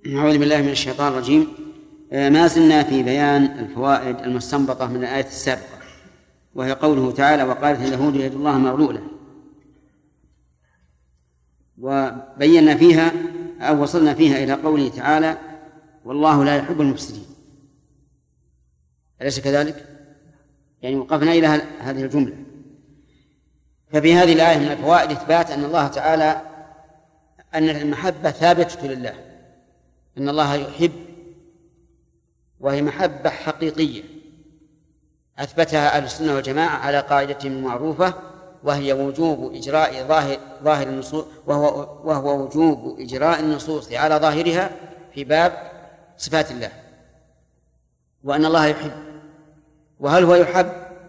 أعوذ بالله من الشيطان الرجيم. ما زلنا في بيان الفوائد المستنبطة من الآية السابقة، وهي قوله تعالى: وقالت اليهود يد الله مغلولة. وبينا فيها أو وصلنا فيها إلى قوله تعالى: والله لا يحب المفسدين. أليس كذلك؟ يعني وقفنا إلى هذه الجملة. ففي هذه الآية من الفوائد إثبات أن الله تعالى أن المحبة ثابتة لله، أن الله يحب، وهي محبة حقيقية أثبتها أهل السنة والجماعة على قاعدة معروفة، وهي وجوب إجراء ظاهر النصوص، وهو وجوب إجراء النصوص على ظاهرها في باب صفات الله، وأن الله يحب. وهل هو يحب؟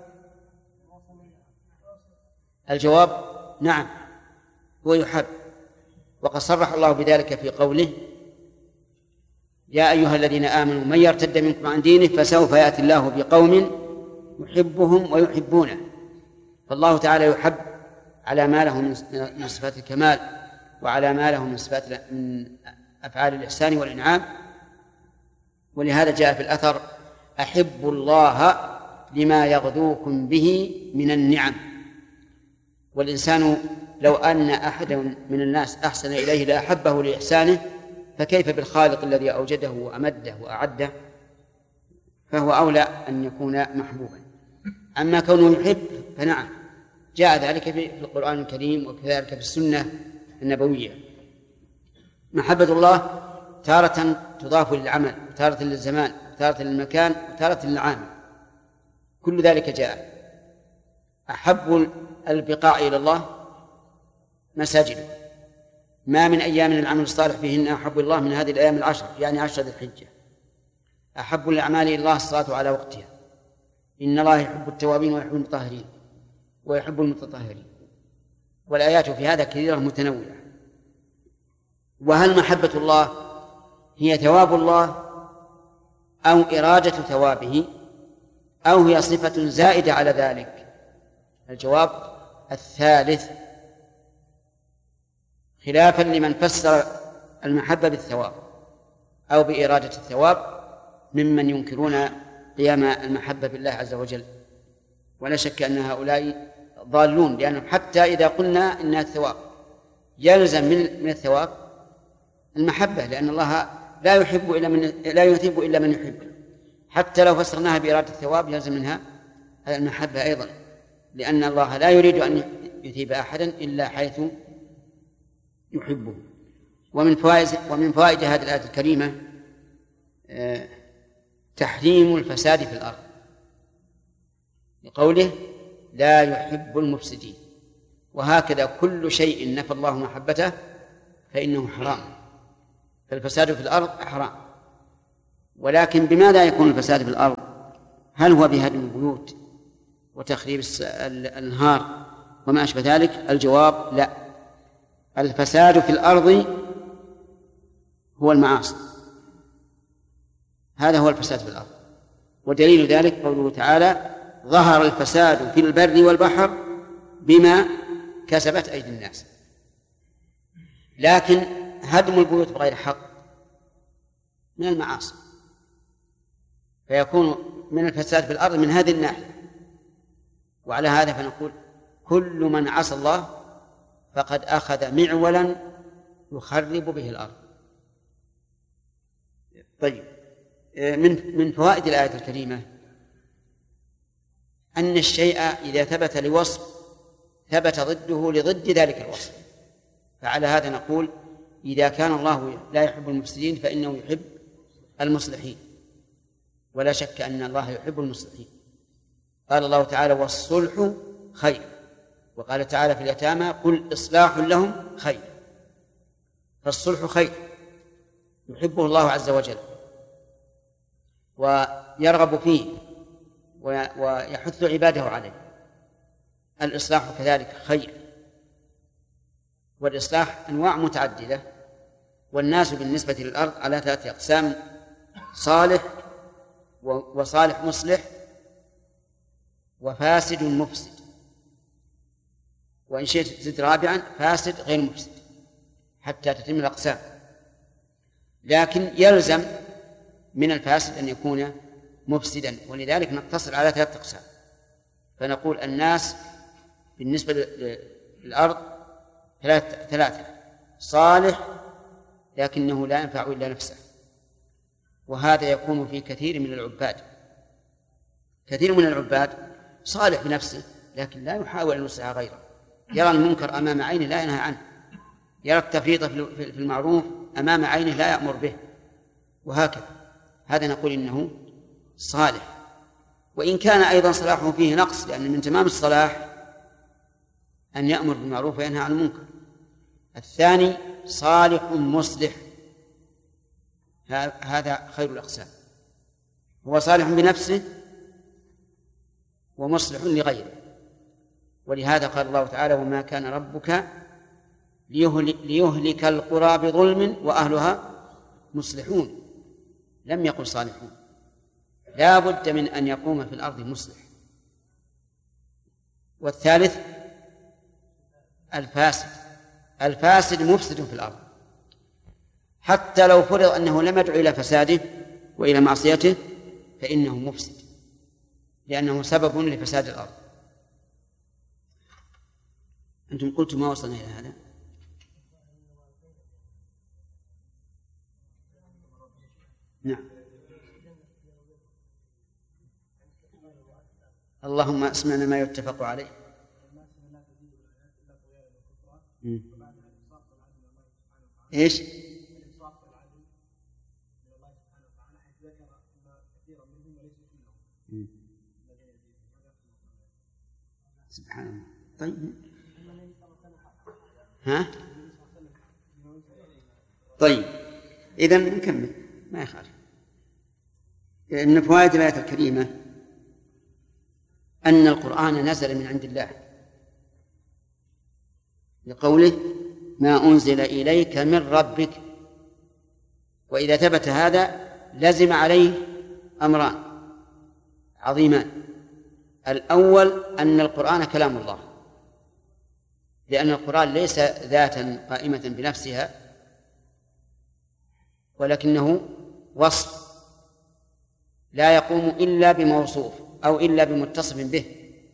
الجواب نعم، هو يحب، وقد صرح الله بذلك في قوله: يا أيها الذين آمنوا من يرتد منكم عن دينه فسوف يأتي الله بقوم يحبهم ويحبونه. فالله تعالى يحب على ما له من صفات الكمال، وعلى ما له من أفعال الإحسان والإنعام. ولهذا جاء في الأثر: أحبوا الله لما يغدوكم به من النعم. والإنسان لو أن أحدا من الناس أحسن إليه لأحبه لإحسانه، فكيف بالخالق الذي أوجده وأمده وأعده؟ فهو أولى أن يكون محبوبا. أما كونه يحب فنعم، جاء ذلك في القرآن الكريم، وكذلك في السنة النبوية. محبة الله تارة تضاف للعمل، وتارة للزمان، وتارة للمكان، وتارة للعامل، كل ذلك جاء. أحب البقاع إلى الله مساجد، ما من أيام العمل الصالح فيهن أحب الله من هذه الأيام العشر، يعني 10 ذي الحجة. أحب الأعمال إلى الله الصلاة على وقتها، إن الله يحب التوابين ويحب المطهرين ويحب المتطهرين. والآيات في هذا كثيرة متنوعة. وهل محبة الله هي ثواب الله أو إرادة ثوابه، أو هي صفة زائدة على ذلك؟ الجواب الثالث، خلافا لمن فسر المحبة بالثواب أو بإرادة الثواب ممن ينكرون قيام المحبة بالله عز وجل. ولا شك أن هؤلاء ضالون، لأنهم حتى إذا قلنا إنها الثواب يلزم من الثواب المحبة، لأن الله لا يثيب إلا من يحب. حتى لو فسرناها بإرادة الثواب يلزم منها المحبة أيضا، لأن الله لا يريد أن يثيب أحدا إلا حيث يحبه. ومن فوائد هذه الآية الكريمة تحريم الفساد في الأرض، لقوله: لا يحب المفسدين. وهكذا كل شيء نفى الله محبته فإنه حرام، فالفساد في الأرض حرام. ولكن بماذا يكون الفساد في الأرض؟ هل هو بهدم البيوت وتخريب الأنهار وما أشبه ذلك؟ الجواب لا، الفساد في الأرض هو المعاصي، هذا هو الفساد في الأرض. ودليل ذلك قوله تعالى: ظهر الفساد في البر والبحر بما كسبت أيدي الناس. لكن هدم البيوت بغير حق من المعاصي، فيكون من الفساد في الأرض من هذه الناحية. وعلى هذا فنقول: كل من عصى الله فقد أخذ معولا يخرب به الأرض. طيب، من فوائد الآية الكريمة أن الشيء إذا ثبت لوصف ثبت ضده لضد ذلك الوصف. فعلى هذا نقول: إذا كان الله لا يحب المفسدين فإنه يحب المصلحين، ولا شك أن الله يحب المصلحين. قال الله تعالى: والصلح خير. وقال تعالى في اليتامى: قل إصلاح لهم خير. فالصلح خير يحبه الله عز وجل ويرغب فيه ويحث عباده عليه. الإصلاح كذلك خير، والإصلاح أنواع متعددة. والناس بالنسبة للأرض على 3 أقسام: صالح وصالح مصلح وفاسد مفسد، وإن شئت زد رابعا: فاسد غير مفسد، حتى تتم الأقسام. لكن يلزم من الفاسد أن يكون مفسدا، ولذلك نقتصر على 3 أقسام. فنقول الناس بالنسبة للأرض 3: صالح لكنه لا ينفع إلا نفسه، وهذا يكون في كثير من العباد. كثير من العباد صالح بنفسه لكن لا يحاول أن يصلح غيره، يرى المنكر أمام عينه لا ينهى عنه، يرى التفريط في المعروف أمام عينه لا يأمر به، وهكذا. هذا نقول إنه صالح، وإن كان أيضا صلاحه فيه نقص، لأن من تمام الصلاح أن يأمر بالمعروف وينهى عن المنكر. الثاني صالح مصلح، هذا خير الأقسام، هو صالح بنفسه ومصلح لغيره. ولهذا قال الله تعالى: وما كان ربك ليهلك القرى بظلم وأهلها مصلحون، لم يقل صالحون. لا بد من أن يقوم في الأرض مصلح. والثالث الفاسد مفسد في الأرض، حتى لو فرض أنه لم يدعو إلى فساده وإلى معصيته فإنه مفسد، لأنه سبب لفساد الأرض. أنتم قلتم ما وصلنا إلى هذا. نعم. اللهم اسمعنا ما يتفق عليه. ايش؟ سبحان الله. طيب ها؟ طيب إذن نكمل ما يخالف. من فوائد الآية الكريمة أن القرآن نزل من عند الله، لقوله: ما أنزل إليك من ربك. وإذا ثبت هذا لزم عليه أمران عظيمان: الأول أن القرآن كلام الله، لأن القرآن ليس ذاتا قائمة بنفسها، ولكنه وصف لا يقوم إلا بموصوف أو إلا بمتصف به.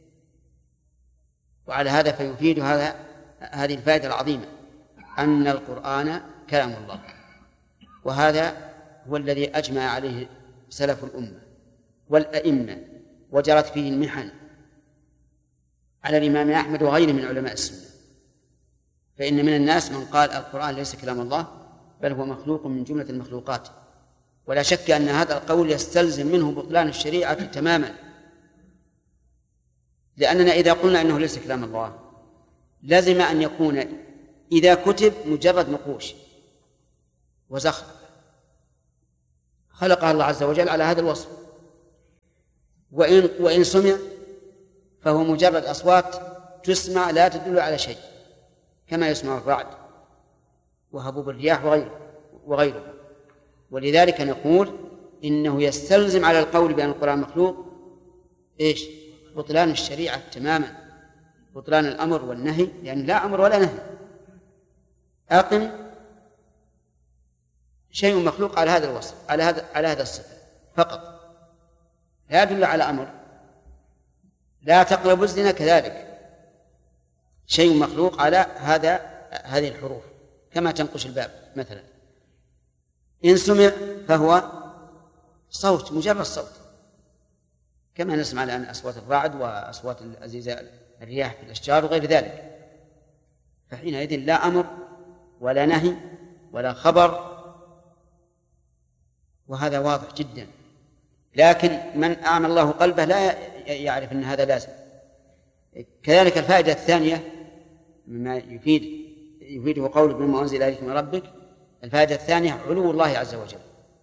وعلى هذا فيفيد هذه الفائدة العظيمة أن القرآن كلام الله. وهذا هو الذي أجمع عليه سلف الأمة والأئمة، وجرت فيه المحن على الإمام أحمد وغيره من علماء السنة. فإن من الناس من قال القرآن ليس كلام الله بل هو مخلوق من جملة المخلوقات، ولا شك أن هذا القول يستلزم منه بطلان الشريعة تماما، لأننا إذا قلنا إنه ليس كلام الله لازم أن يكون إذا كتب مجرد نقوش وزخرف خلقها الله عز وجل على هذا الوصف، وإن سمع فهو مجرد أصوات تسمع لا تدل على شيء، كما يسمع الرعد وهبوب الرياح وغيره. ولذلك نقول إنه يستلزم على القول بأن القرآن مخلوق إيش؟ بطلان الشريعة تماما، بطلان الأمر والنهي، لأن لا أمر ولا نهي. أقم شيء مخلوق على هذا الوصف، على هذا الصفة فقط، لا يدل على أمر. لا تقربوا الزنا كذلك شيء مخلوق على هذه الحروف، كما تنقش الباب مثلا. إن سمع فهو صوت، مجرد صوت، كما نسمع الآن أصوات الرعد وأصوات الأزيزاء الرياح في الأشجار وغير ذلك. فحينئذ لا أمر ولا نهي ولا خبر، وهذا واضح جدا. لكن من أعمى الله قلبه لا يعرف أن هذا لازم. كذلك الفائدة الثانية مما يفيده قوله بما أنزل إليك من ربك، الفائدة الثانية علو الله عز وجل،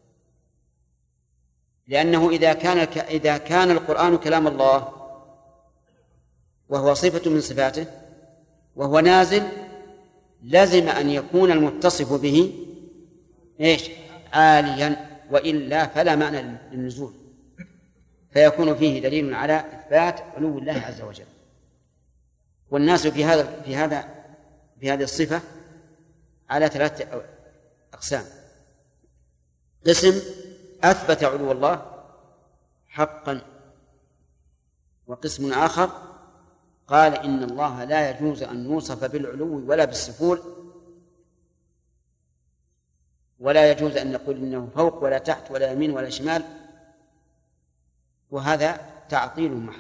لأنه إذا كان القرآن كلام الله وهو صفة من صفاته وهو نازل، لازم أن يكون المتصف به إيش؟ عاليا، وإلا فلا معنى للنزول، فيكون فيه دليل على إثبات علو الله عز وجل. والناس في هذه الصفة على 3 أقسام: قسم أثبت علو الله حقا، وقسم آخر قال إن الله لا يجوز أن يوصف بالعلو ولا بالسفول، ولا يجوز أن نقول إنه فوق ولا تحت ولا يمين ولا شمال، وهذا تعطيل محض.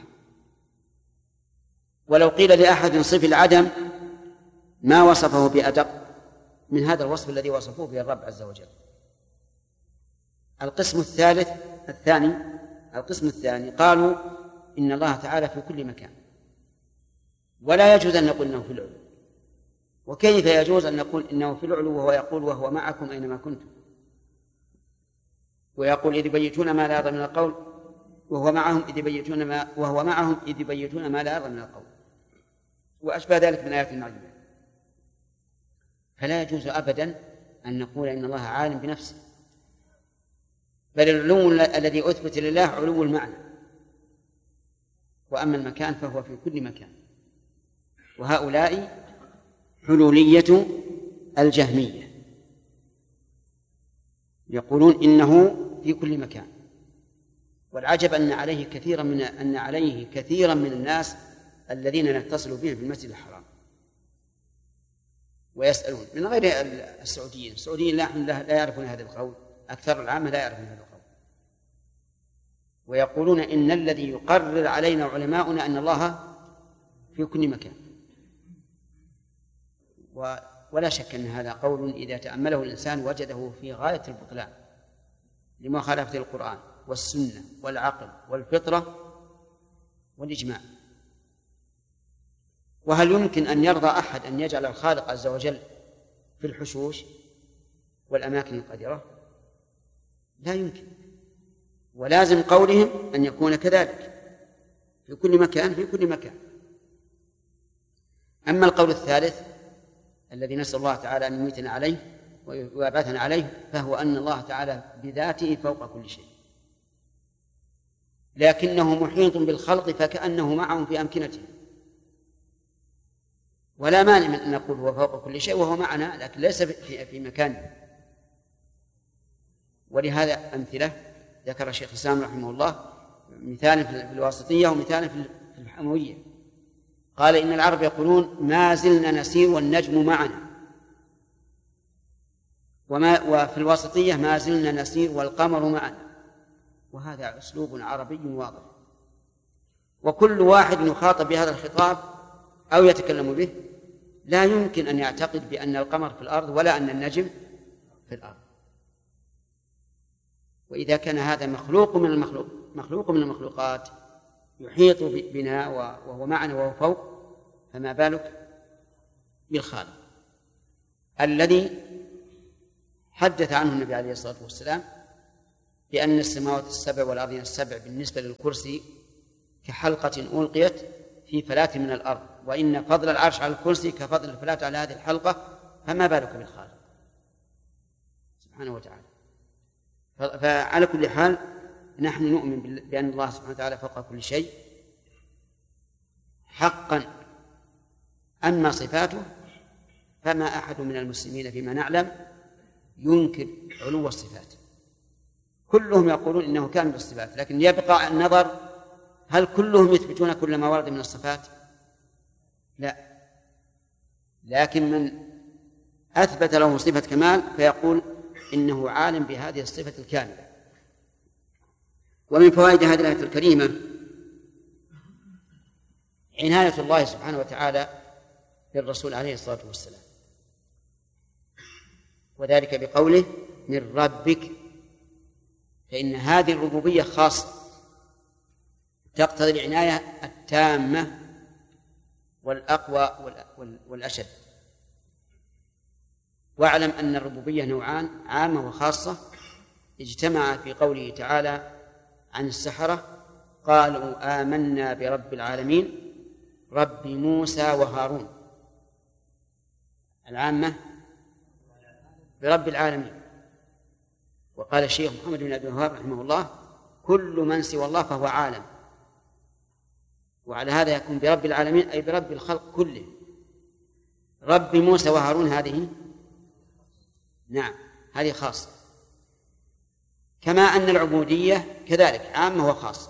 ولو قيل لأحد صف العدم ما وصفه بأدق من هذا الوصف الذي وصفوه به الرب عز وجل. القسم الثاني قالوا إن الله تعالى في كل مكان، ولا يجوز أن نقول إنه في العلو. وكيف يجوز أن نقول إنه في العلو وهو يقول وهو معكم أينما كنتم، ويقول إذ يبيتون ما لا يرضى من القول وهو معهم إذ يبيتون ما لا يرضى من القول، وأشبه ذلك من آيات المعجزة. فلا يجوز أبدا أن نقول إن الله عالم بنفسه، بل العلو الذي أثبت لله علو المعنى، وأما المكان فهو في كل مكان. وهؤلاء حلولية الجهمية يقولون إنه في كل مكان، والعجب أن عليه كثيرا من الناس الذين نتصل بهم في المسجد الحرام ويسألون من غير السعوديين لا يعرفون هذا القول، أكثر العامة لا يعرفون هذا القول، ويقولون إن الذي يقرر علينا علماؤنا أن الله في كل مكان. ولا شك أن هذا قول إذا تأمله الإنسان وجده في غاية البطلان لمخالفة القرآن والسنة والعقل والفطرة والإجماع. وهل يمكن أن يرضى أحد أن يجعل الخالق عز وجل في الحشوش والأماكن القذرة؟ لا يمكن، ولازم قولهم أن يكون كذلك في كل مكان. أما القول الثالث الذي نسأل الله تعالى أن يميتنا عليه ويبعثنا عليه، فهو أن الله تعالى بذاته فوق كل شيء، لكنه محيط بالخلق فكأنه معهم في أمكنتهم، ولا مانع من أن نقول هو فوق كل شيء وهو معنا، لكن ليس في مكانه. ولهذا أمثلة ذكر الشيخ الإسلام رحمه الله، مثال في الواسطية ومثال في الحموية. قال إن العرب يقولون ما زلنا نسير والنجم معنا، وفي الواسطية ما زلنا نسير والقمر معنا، وهذا أسلوب عربي واضح. وكل واحد يخاطب بهذا الخطاب أو يتكلم به لا يمكن أن يعتقد بأن القمر في الأرض ولا أن النجم في الأرض. وإذا كان هذا مخلوق من المخلوقات يحيط بنا وهو معنا وهو فوق، فما بالك بالخالق الذي حدث عنه النبي عليه الصلاة والسلام بأن السماوات السبع والأرضين السبع بالنسبة للكرسي كحلقة ألقيت في فلاة من الأرض، وإن فضل العرش على الكرسي كفضل الفلاة على هذه الحلقة، فما بالك بالخالق سبحانه وتعالى. فعلى كل حال نحن نؤمن بأن الله سبحانه وتعالى فوق كل شيء حقا. أما صفاته فما أحد من المسلمين فيما نعلم ينكر علو الصفات، كلهم يقولون إنه كان بالصفات، لكن يبقى النظر هل كلهم يثبتون كل ما ورد من الصفات؟ لا، لكن من أثبت له صفة كمال فيقول إنه عالم بهذه الصفة الكاملة. ومن فوائد هذه الآية الكريمة عناية الله سبحانه وتعالى بالرسول عليه الصلاة والسلام، وذلك بقوله من ربك، فإن هذه الربوبية خاصة تقتضي العناية التامة والأقوى والأشد. واعلم أن الربوبية نوعان، عامة وخاصة، اجتمع في قوله تعالى عن السحرة قالوا آمنا برب العالمين رب موسى وهارون. العامة برب العالمين. وقال الشيخ محمد بن عبد الوهاب رحمه الله كل من سوى الله فهو عالم، وعلى هذا يكون برب العالمين أي برب الخلق كله. رب موسى وهارون هذه نعم هذه خاصة. كما أن العبودية كذلك عامة وخاصة.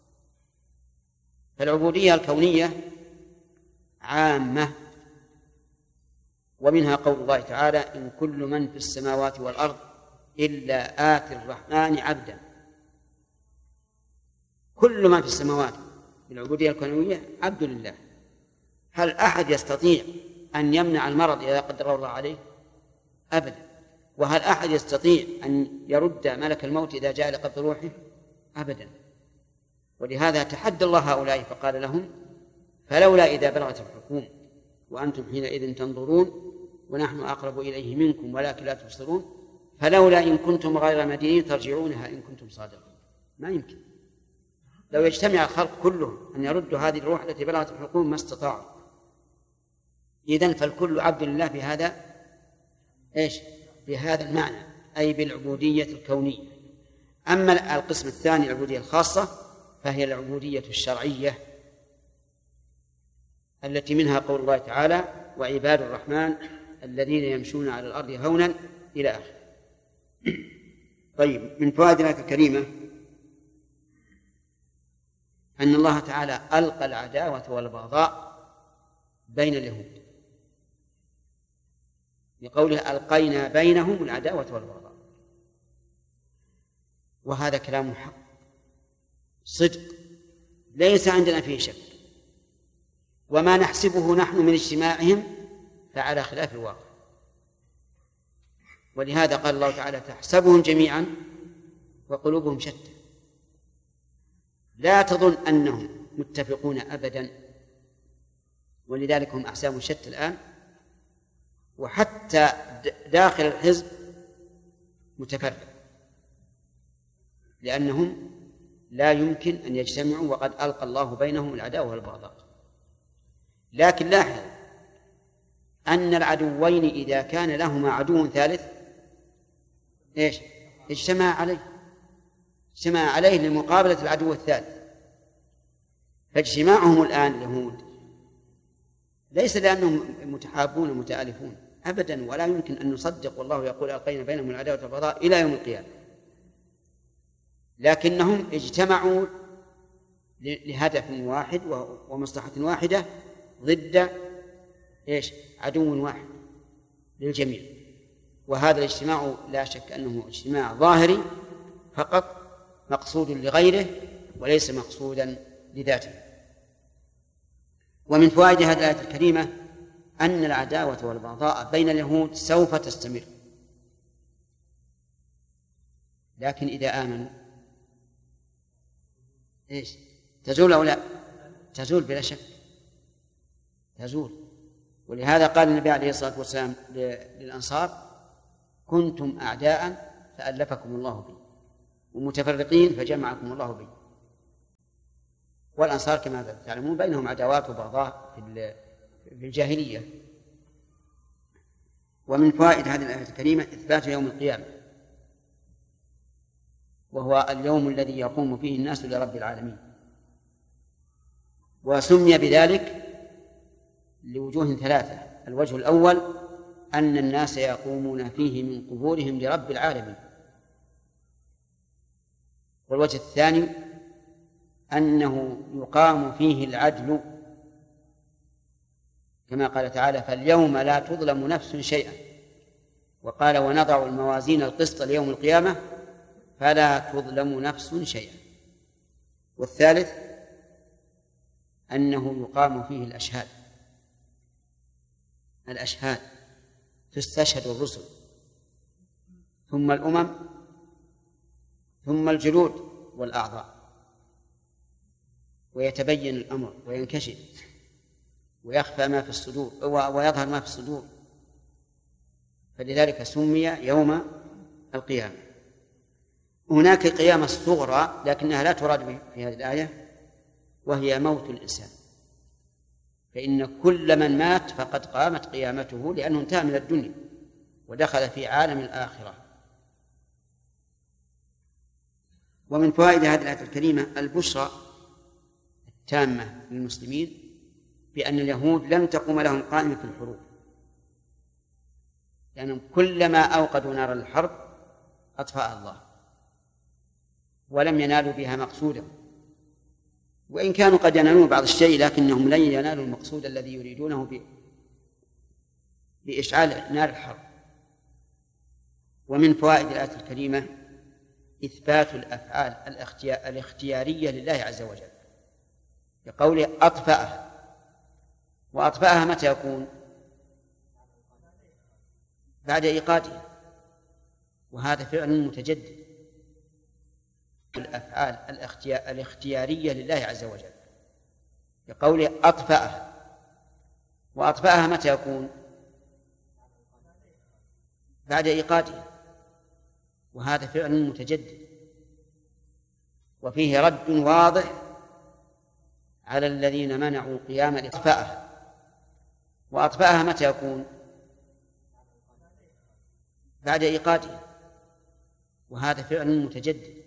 فالعبودية الكونية عامة، ومنها قول الله تعالى: إن كل من في السماوات والأرض إلا آتي الرحمن عبدا. كل من في السماوات بالعبودية الكونية عبد لله. هل أحد يستطيع أن يمنع المرض إذا قدر الله عليه؟ أبدا. وهل أحد يستطيع أن يرد ملك الموت إذا جاء لقبض روحه؟ أبدا. ولهذا تحدى الله هؤلاء فقال لهم: فلولا إذا بلغت الحلقوم وأنتم حينئذ تنظرون ونحن أقرب إليه منكم ولكن لا تبصرون فلولا إن كنتم غير مدينين ترجعونها إن كنتم صادقين. ما يمكن. لو يجتمع الخلق كله أن يردوا هذه الروح التي بلغت الحلقوم ما استطاعوا. إذن فالكل عبد لله بهذا بهذا المعنى، أي بالعبودية الكونية. أما القسم الثاني العبودية الخاصة فهي العبودية الشرعية التي منها قول الله تعالى: وعباد الرحمن الذين يمشون على الأرض هونا إلى آخره. طيب، من فوائد الآية الكريمة أن الله تعالى ألقى العداوة والبغضاء بين اليهود بقوله: ألقينا بينهم العداوة والبغضاء. وهذا كلام حق صدق ليس عندنا فيه شك، وما نحسبه نحن من اجتماعهم فعلى خلاف الواقع. ولهذا قال الله تعالى: تحسبهم جميعا وقلوبهم شتى. لا تظن أنهم متفقون أبدا، ولذلك هم أحزاب شتى الآن، وحتى داخل الحزب متفرق، لأنهم لا يمكن أن يجتمعوا وقد ألقى الله بينهم العداوة والبغضاء. لكن لاحظ أن العدوين إذا كان لهما عدو ثالث اجتمع عليه لمقابلة العدو الثالث. فاجتماعهم الآن اليهود ليس لأنهم متحابون ومتآلفون أبدا، ولا يمكن أن نصدق والله يقول: ألقينا بينهم العداوة والبغضاء إلى يوم القيامة. لكنهم اجتمعوا لهدف واحد ومصلحة واحدة ضد عدو واحد للجميع. وهذا الاجتماع لا شك أنه اجتماع ظاهري فقط، مقصود لغيره وليس مقصودا لذاته. ومن فوائد هذه الآية الكريمة أن العداوة والبغضاء بين اليهود سوف تستمر، لكن إذا آمنوا تزول أو لا؟ تزول بلا شك، تزول. ولهذا قال النبي عليه الصلاة والسلام للأنصار: كنتم أعداء فألفكم الله بي، ومتفرقين فجمعكم الله بي. والأنصار كما تعلمون بينهم عداوات وبغضاء في الجاهلية. ومن فوائد هذه الآية الكريمة إثبات يوم القيامة، وهو اليوم الذي يقوم فيه الناس لرب العالمين. وسمي بذلك لوجوه ثلاثة: الوجه الأول أن الناس يقومون فيه من قبورهم لرب العالمين، والوجه الثاني أنه يقام فيه العدل، كما قال تعالى: فاليوم لا تظلم نفس شيئا، وقال: ونضع الموازين القسط ليوم القيامة فلا تظلم نفس شيئا. والثالث أنه يقام فيه الأشهاد تستشهد الرسل ثم الأمم ثم الجلود والأعضاء، ويتبين الأمر وينكشف ويخفى ما في الصدور ويظهر ما في الصدور، فلذلك سمي يوم القيامة. هناك قيامة الصغرى لكنها لا تراد في هذه الآية، وهي موت الإنسان، فإن كل من مات فقد قامت قيامته، لأنه انتهى من الدنيا ودخل في عالم الآخرة. ومن فوائد هذه الآية الكريمة البشرى التامة للمسلمين بأن اليهود لم تقم لهم قائمة في الحروب، لأنهم كلما أوقدوا نار الحرب أطفأها الله، ولم ينالوا بها مقصودهم، وإن كانوا قد ينالون بعض الشيء لكنهم لن ينالوا المقصود الذي يريدونه بإشعال نار الحرب. ومن فوائد الآية الكريمة إثبات الأفعال الاختيارية لله عز وجل بقوله أطفأها. وأطفأها متى يكون؟ بعد إيقادها، وهذا فعل متجدد. الأفعال الاختيارية لله عز وجل بقوله أطفأها. وأطفأها متى يكون؟ بعد إيقادها، وهذا فعل متجدد. وفيه رد واضح على الذين منعوا قيام إطفائها. وأطفأها متى يكون؟ بعد إيقادها، وهذا فعل متجدد.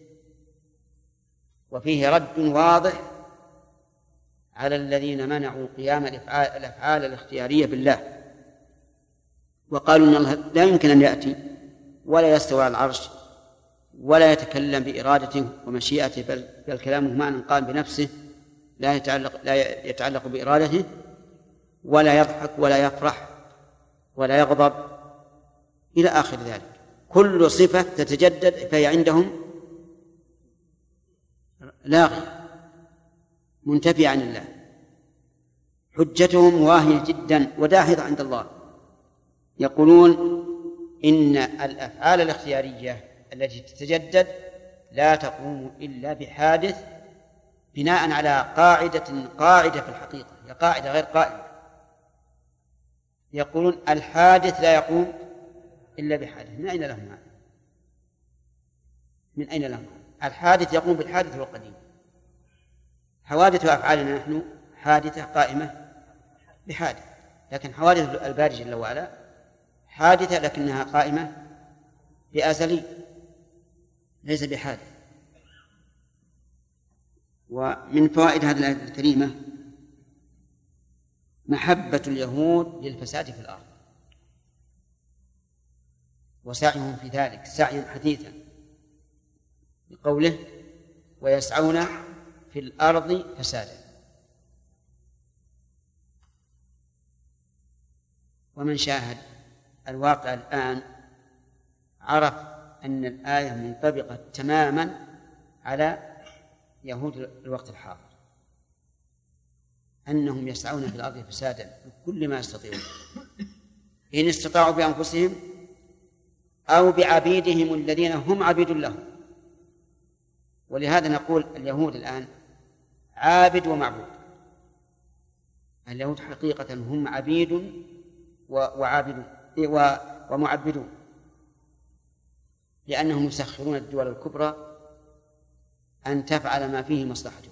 وفيه رد واضح على الذين منعوا قيام الأفعال الاختيارية بالله، وقالوا إن الله لا يمكن أن يأتي ولا يستوى على العرش ولا يتكلم بإرادته ومشيئته، بل كلامه معنى قائم بنفسه لا يتعلق بإرادته، ولا يضحك ولا يفرح ولا يغضب إلى آخر ذلك. كل صفة تتجدد فهي عندهم لاغية منتفية عن الله. حجتهم واهية جدا وداحضة عند الله. يقولون إن الأفعال الاختيارية التي تتجدد لا تقوم إلا بحادث، بناء على قاعدة في الحقيقة، هي قاعدة غير قائمة. يقولون الحادث لا يقوم إلا بحادث. من أين لهم هذا؟ من أين لهم؟ الحادث يقوم بالحادث والقديم. حوادث أفعالنا نحن حادثة قائمة بحادث، لكن حوادث الباري جل وعلا حادثة لكنها قائمة بأزلي ليس بحادث. ومن فوائد هذه الآية الكريمة محبة اليهود للفساد في الأرض وسعيهم في ذلك سعيا حثيثا، بقوله ويسعون في الأرض فسادا. ومن شاهد الواقع الآن عرف أن الآية منطبقة تماما على يهود الوقت الحاضر، أنهم يسعون في الأرض فسادا بكل ما يستطيعون، إن استطاعوا بأنفسهم أو بعبيدهم الذين هم عبيد لهم. ولهذا نقول اليهود الآن عابد ومعبود. اليهود حقيقة هم عبيد وعابدون ومعبدون، لأنهم يسخرون الدول الكبرى أن تفعل ما فيه مصلحتهم،